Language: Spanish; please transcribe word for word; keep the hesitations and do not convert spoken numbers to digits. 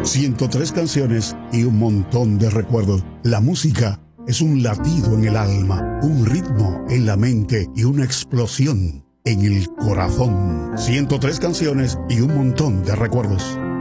ciento tres canciones y un montón de recuerdos. La música es un latido en el alma, un ritmo en la mente y una explosión en el corazón. ciento tres canciones y un montón de recuerdos.